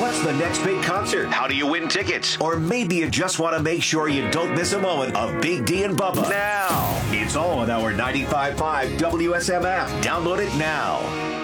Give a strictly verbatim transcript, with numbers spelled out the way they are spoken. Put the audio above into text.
What's the next big concert? How do you win tickets? Or maybe you just want to make sure you don't miss a moment of Big D and Bubba. Now. It's all on our ninety-five point five W S M app. Download it now.